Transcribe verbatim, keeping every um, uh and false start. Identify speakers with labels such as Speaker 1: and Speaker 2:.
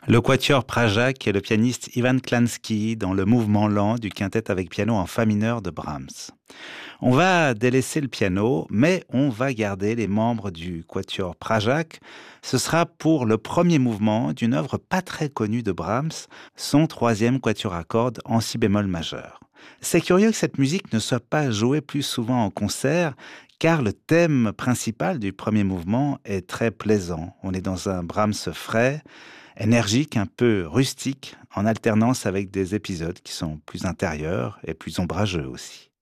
Speaker 1: Le quatuor Pražák et le pianiste Ivan Klansky dans le mouvement lent du quintet avec piano en fa mineur de Brahms. On va délaisser le piano, mais on va garder les membres du quatuor Pražák. Ce sera pour le premier mouvement d'une œuvre pas très connue de Brahms, son troisième quatuor à cordes en si bémol majeur. C'est curieux que cette musique ne soit pas jouée plus souvent en concert, car le thème principal du premier mouvement est très plaisant. On est dans un Brahms frais, énergique, un peu rustique, en alternance avec des épisodes qui sont plus intérieurs et plus ombrageux aussi.